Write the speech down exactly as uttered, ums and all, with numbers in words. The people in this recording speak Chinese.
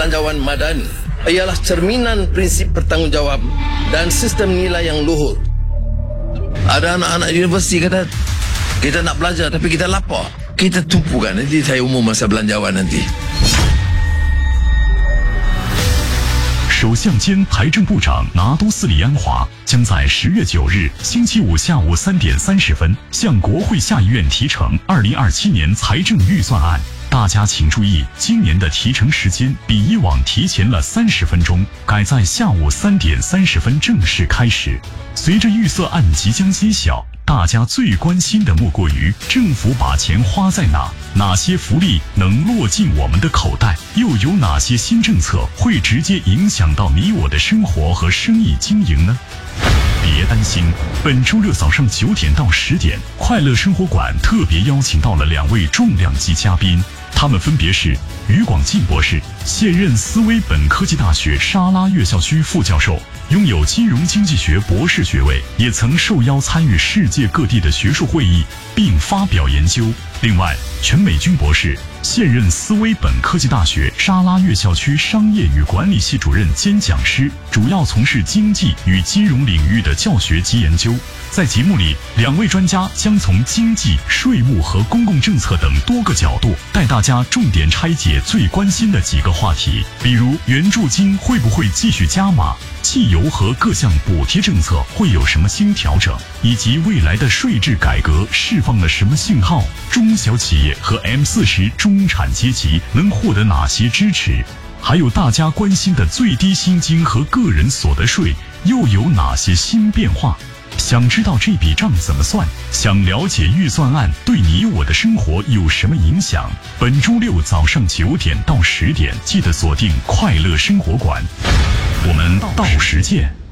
Belanjawan Madani ialah cerminan prinsip bertanggungjawab dan sistem nilai yang luhur. Ada anak-anak universiti kata, kita nak belajar tapi kita lapar. Kita tumpukan, nanti saya umum masa belanjawan nanti. 首相兼财政部长拿督斯里安华将在十月九日星期五下午三点三十分向国会下议院提呈二零二七年财政预算案。大家请注意，今年的提呈时间比以往提前了三十分钟，改在下午三点三十分正式开始。随着预算案即将揭晓，大家最关心的莫过于政府把钱花在哪，哪些福利能落进我们的口袋，又有哪些新政策会直接影响到你我的生活和生意经营呢？别担心，本周六早上九点到十点，快乐生活馆特别邀请到了两位重量级嘉宾，他们分别是于广进博士，现任斯威本科技大学沙拉越校区副教授，拥有金融经济学博士学位，也曾受邀参与世界各地的学术会议并发表研究。另外，全美军博士，现任斯威本科技大学沙拉越校区商业与管理系主任兼讲师，主要从事经济与金融领域的教学及研究。在节目里，两位专家将从经济、税务和公共政策等多个角度，带大家重点拆解最关心的几个话题，比如援助金会不会继续加码，汽油和各项补贴政策会有什么新调整，以及未来的税制改革释放了什么信号，中小企业和 M 四十 中产阶级能获得哪些支持，还有大家关心的最低薪金和个人所得税又有哪些新变化。想知道这笔账怎么算，想了解预算案对你我的生活有什么影响，本周六早上九点到十点记得锁定快乐生活馆，我们到时见。